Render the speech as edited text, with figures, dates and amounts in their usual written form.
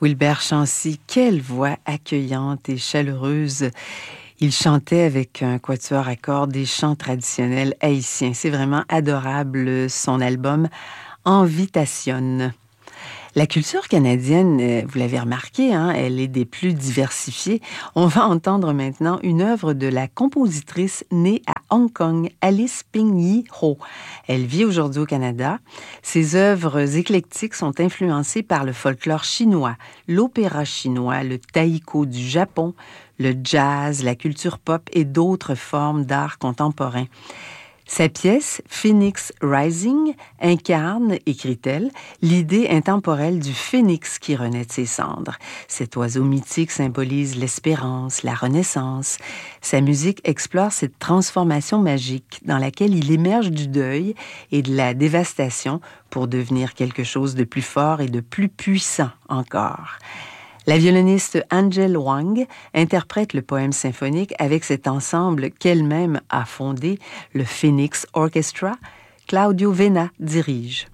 Wilbert Chancy, quelle voix accueillante et chaleureuse. Il chantait avec un quatuor à cordes des chants traditionnels haïtiens. C'est vraiment adorable, son album Envitation. La culture canadienne, vous l'avez remarqué, elle est des plus diversifiées. On va entendre maintenant une œuvre de la compositrice née à Hong Kong, Alice Ping-Yi Ho. Elle vit aujourd'hui au Canada. Ses œuvres éclectiques sont influencées par le folklore chinois, l'opéra chinois, le taïko du Japon, le jazz, la culture pop et d'autres formes d'art contemporain. Sa pièce, Phoenix Rising, incarne, écrit-elle, l'idée intemporelle du phénix qui renaît de ses cendres. Cet oiseau mythique symbolise l'espérance, la renaissance. Sa musique explore cette transformation magique dans laquelle il émerge du deuil et de la dévastation pour devenir quelque chose de plus fort et de plus puissant encore. La violoniste Angel Wang interprète le poème symphonique avec cet ensemble qu'elle-même a fondé, le Phoenix Orchestra. Claudio Vena dirige.